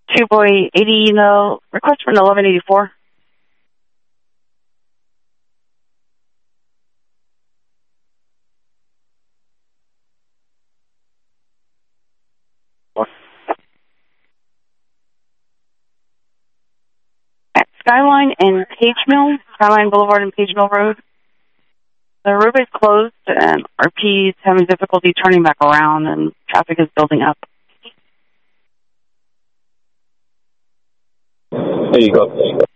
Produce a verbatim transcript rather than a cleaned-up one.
two boy eighty, no, request for an eleven eighty-four. At Skyline and Page Mill, Skyline Boulevard and Page Mill Road. The road is closed and R P is having difficulty turning back around and traffic is building up. There you go. There you go.